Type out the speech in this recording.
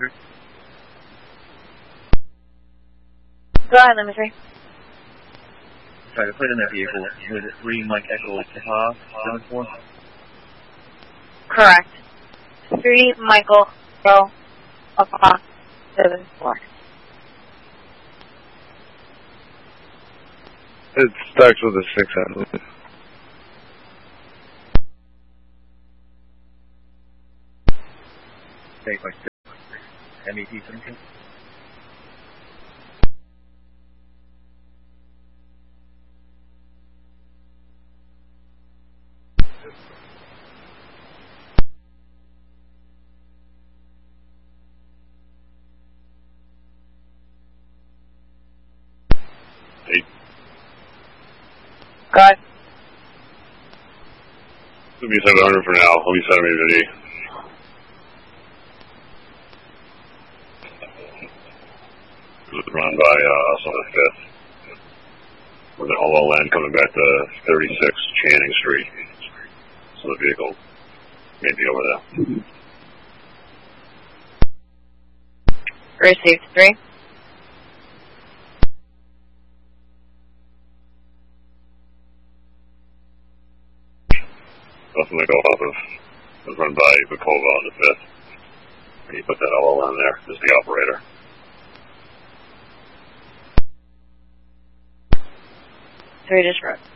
3. Go ahead, Lima 3. Sorry, to put in that vehicle, was it 3 Mike Echo Taha 74? Correct. 3 Michael Echo Taha 74. It starts with a 6, I believe. Take like 6. MET 17. Go ahead. It'll be 700 for now. Let me send me the D. It was run by us on the 5th. With an OLN coming back to 36 Channing Street. So the vehicle may be over there. Received 3. Nothing to go off of. It was run by Bukova on the 5th. And you put that OLN there as the operator. 3 just wrote.